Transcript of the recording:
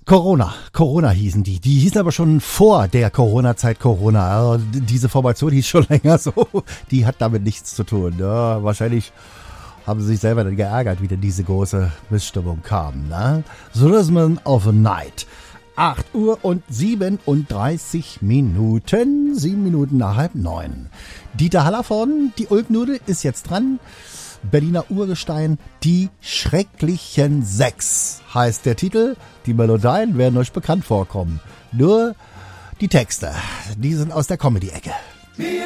Corona hießen die. Die hießen aber schon vor der Corona-Zeit Corona. Also diese Formation hieß schon länger so. Die hat damit nichts zu tun. Ja, wahrscheinlich haben sie sich selber dann geärgert, wie denn diese große Missstimmung kam. Ne? The Rhythm of the Night. 8 Uhr und 37 Minuten. 7 Minuten nach 8:30. Dieter Hallervorden, die Ulknudel, ist jetzt dran. Berliner Urgestein, die schrecklichen 6 heißt der Titel. Die Melodien werden euch bekannt vorkommen. Nur die Texte, die sind aus der Comedy-Ecke.